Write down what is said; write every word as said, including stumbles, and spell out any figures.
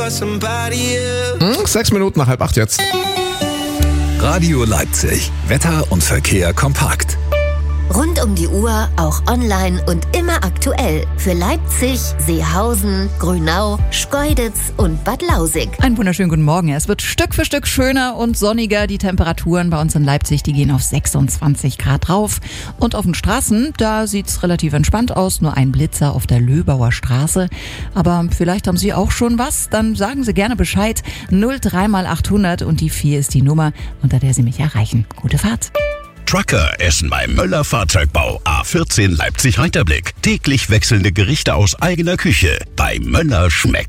Hm, sechs Minuten nach halb acht jetzt. Radio Leipzig. Wetter und Verkehr kompakt. Rund um die Uhr, auch online und immer aktuell. Für Leipzig, Seehausen, Grünau, Schkeuditz und Bad Lausig. Einen wunderschönen guten Morgen. Es wird Stück für Stück schöner und sonniger. Die Temperaturen bei uns in Leipzig, die gehen auf sechsundzwanzig Grad rauf. Und auf den Straßen, da sieht's relativ entspannt aus. Nur ein Blitzer auf der Löbauer Straße. Aber vielleicht haben Sie auch schon was. Dann sagen Sie gerne Bescheid. null drei mal achthundert und die vier ist die Nummer, unter der Sie mich erreichen. Gute Fahrt. Trucker essen beim Möller Fahrzeugbau A vierzehn Leipzig-Reiterblick. Täglich wechselnde Gerichte aus eigener Küche. Bei Möller schmeckt.